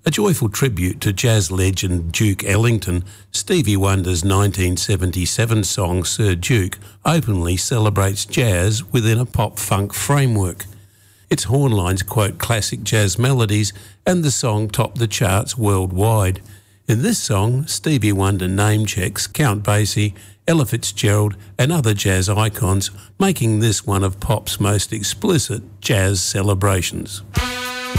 A joyful tribute to jazz legend Duke Ellington, Stevie Wonder's 1977 song Sir Duke openly celebrates jazz within a pop-funk framework. Its horn lines quote classic jazz melodies, and the song topped the charts worldwide. In this song, Stevie Wonder name-checks Count Basie, Ella Fitzgerald and other jazz icons, making this one of pop's most explicit jazz celebrations.